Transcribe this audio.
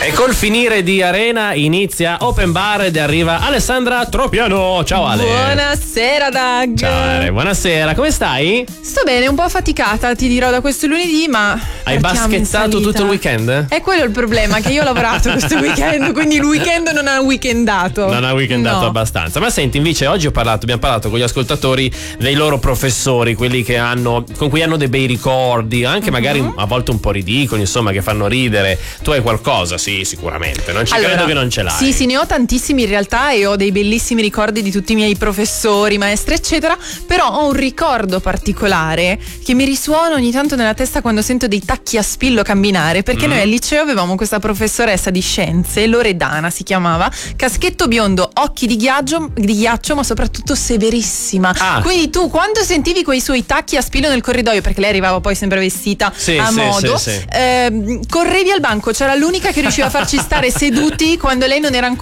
E col finire di Arena inizia Open Bar ed arriva Alessandra Tropiano. Ciao Ale. Buonasera Dag. Ciao Ale, buonasera, come stai? Sto bene, un po' affaticata, ti dirò, da questo lunedì, ma hai baschettato tutto il weekend? È quello il problema, che io ho lavorato questo weekend, quindi il weekend non ha weekendato. Non ha weekendato abbastanza. Ma senti, invece oggi abbiamo parlato con gli ascoltatori dei loro professori, quelli che con cui hanno dei bei ricordi, anche magari a volte un po' ridicoli, insomma, che fanno ridere. Tu hai qualcosa? Sì, sicuramente. Non ci credo che non ce l'hai. Sì, ne ho tantissimi in realtà e ho dei bellissimi ricordi di tutti i miei professori, maestri, eccetera. Però ho un ricordo particolare che mi risuona ogni tanto nella testa quando sento dei tacchi a spillo camminare, perché noi al liceo avevamo questa professoressa di scienze, Loredana si chiamava, caschetto biondo, occhi di ghiaccio, ma soprattutto severissima. Quindi tu quando sentivi quei suoi tacchi a spillo nel corridoio, perché lei arrivava poi sempre vestita a modo, correvi al banco, c'era l'unica che riusciva a farci stare seduti quando lei non era